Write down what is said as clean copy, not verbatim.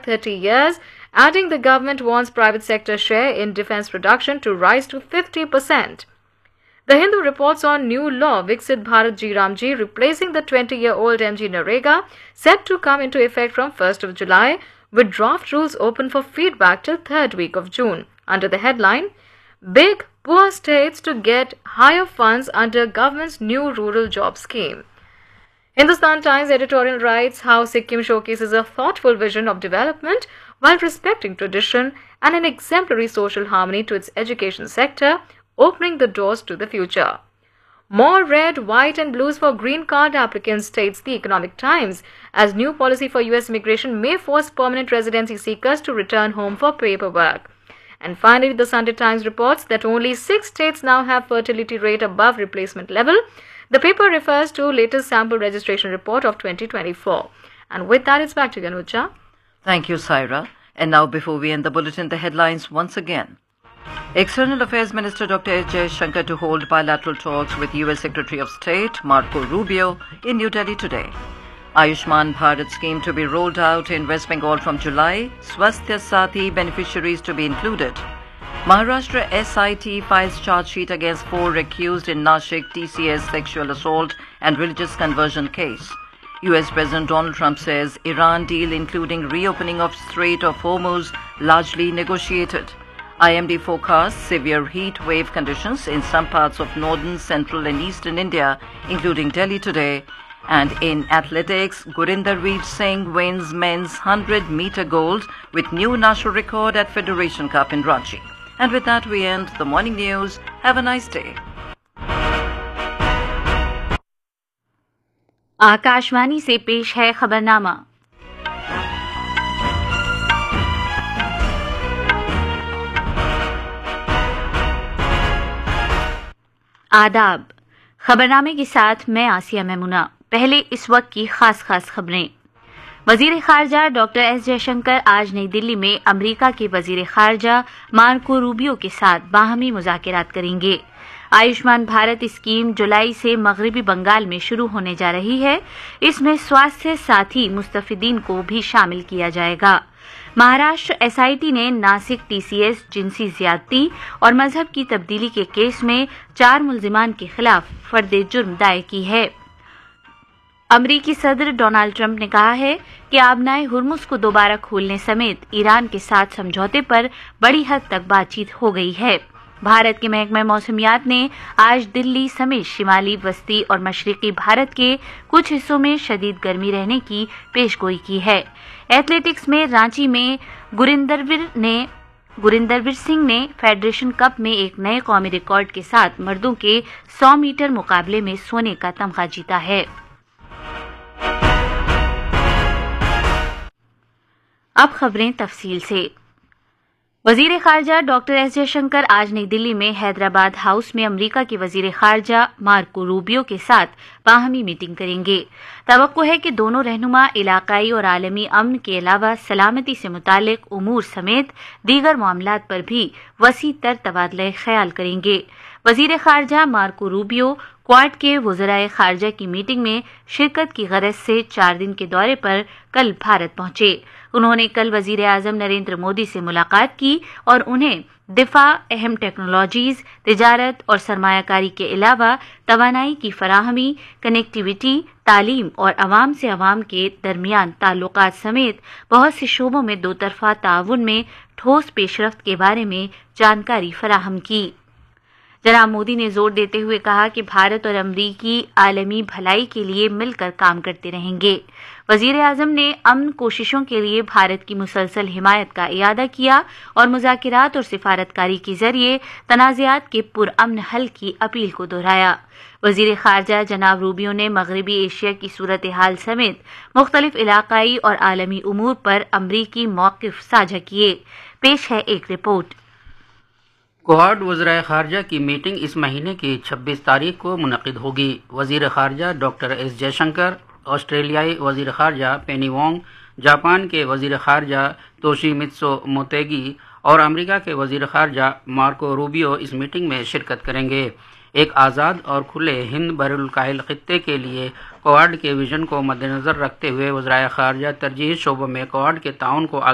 30 years, adding the government wants private sector share in defense production to rise to 50%. The Hindu reports on new law Viksit Bharat Ji Ramji replacing the 20-year-old MG Narega set to come into effect from 1st of July with draft rules open for feedback till 3rd week of June under the headline Big Poor States to Get Higher Funds Under Government's New Rural Job Scheme. Hindustan Times editorial writes how Sikkim showcases a thoughtful vision of development while respecting tradition and an exemplary social harmony to its education sector, opening the doors to the future. More red, white and blues for green card applicants, states the Economic Times, as new policy for US immigration may force permanent residency seekers to return home for paperwork. And finally, the Sunday Times reports that only 6 states now have fertility rate above replacement level. The paper refers to latest sample registration report of 2024. And with that, it's back to you, Anuja. Thank you, Saira. And now, before we end the bulletin, the headlines once again. External Affairs Minister Dr. S. Jaishankar to hold bilateral talks with US Secretary of State Marco Rubio in New Delhi today. Ayushman Bharat scheme to be rolled out in West Bengal from July. Swasthya Sathi beneficiaries to be included. Maharashtra SIT files charge sheet against 4 accused in Nashik TCS sexual assault and religious conversion case. US President Donald Trump says Iran deal including reopening of Strait of Hormuz largely negotiated. IMD forecasts severe heat wave conditions in some parts of northern, central and eastern India, including Delhi today. And in athletics, Gurinder Singh wins men's 100-meter gold with new national record at Federation Cup in Ranchi. And with that, we end the morning news. Have a nice day. Akashvani से पेश है खबरनामा। आदाब। खबरनामे के साथ मैं आसिया मैमुना। पहले इस वक्त की खास खबरें। वजीर खारजा डॉक्टर एस जयशंकर आज नई दिल्ली में अमेरिका के वजीर खारजा मार्को रूबियो के साथ बाहमी मुज़ाकरात करेंगे। आयुष्मान भारत स्कीम जुलाई से मगरबी बंगाल में शुरू होने जा रही है। इसमें स्वास्थ्य साथी मुस्तफिदीन को भी शामिल किया जाएगा। महाराष्ट्र एसआईटी ने नासिक टीसीएस जिनसी ज्यादती और मजहब की तब्दीली के केस में 4 मुल्जिमान के खिलाफ फर्द जुर्म दायर की है। अमरीकी सदर डोनाल्ड ट्रंप ने कहा है कि आबनाए हुर्मुज को दोबारा खोलने समेत ईरान के साथ समझौते पर बड़ी हद तक बातचीत हो गई है। भारत के महकमा मौसमियात ने आज दिल्ली समेत शिमाली, वस्ती और मशरकी भारत के कुछ हिस्सों में शदीद गर्मी रहने की पेशगोई की है। एथलेटिक्स में रांची में गुरिंदरवीर सिंह ने फेडरेशन कप में एक नए कौमी रिकॉर्ड के साथ मर्दों के 100 मीटर मुकाबले में सोने का तमगा जीता है। अब खबरें तफसील से। वजीर खारजा डॉक्टर एस जयशंकर आज नई दिल्ली में हैदराबाद हाउस में अमेरिका के वजीर खारजा मार्को रूबियो के साथ बाहमी मीटिंग करेंगे। तवक्को है कि दोनों रहनुमा इलाकाई और आलमी अमन के अलावा सलामती से मुतालिक उमूर समेत दीगर मामलात पर भी वसी तर तबादला ख्याल करेंगे। वजीर खारजा मार्को रूबियो क्वाड के वज़राए खारजा की मीटिंग में शिरकत की गरज से 4 दिन के दौरे पर कल भारत पहुंचे। उन्होंने कल वजीर आजम नरेंद्र मोदी से मुलाकात की और उन्हें दिफा, अहम टेक्नोलॉजीज, तिजारत और सरमायाकारी के अलावा तवानाई की फराहमी, कनेक्टिविटी, तालीम और अवाम से अवाम के दरमियान ताल्लुकात समेत बहुत से शोबों में दोतरफा ताउन में ठोस पेशरफ्त के बारे में जानकारी फराहम की। जनाब मोदी ने जोर देते हुए कहा कि भारत और अमरीकी आलमी भलाई के लिए मिलकर काम करते रहेंगे। वजीर आजम ने अमन कोशिशों के लिए भारत की मुसलसल हिमायत का इयादा किया और मुज़ाकिरात और सिफारतकारी के जरिए तनाज़ात के पुरअमन हल की अपील को दोहराया। वजीर खारजा जनाब रूबियो ने मगरबी एशिया की सूरत हाल समेत मुख्तलिफ इलाकाई और आलमी उमूर पर अमरीकी मौक़िफ़ साझा किए। पेश है एक रिपोर्ट। क्वाड वज़राए खारजा की मीटिंग इस महीने की 26 तारीख को मुनक़िद होगी। वज़ीर खारजा डॉक्टर एस जयशंकर, ऑस्ट्रेलियाई वज़ीर खारजा पेनी वोंग, जापान के वज़ीर खारजा तोशिमित्सु मोतेगी और अमेरिका के वज़ीर खारजा मार्को रूबियो इस मीटिंग में शिरकत करेंगे। एक आज़ाद और खुले हिंद बहरुल ख़ित्ते के लिए क्वाड के विजन को मद्देनज़र रखते हुए वज़राए खारजा तरजीही शोबों में क्वाड के ताउन को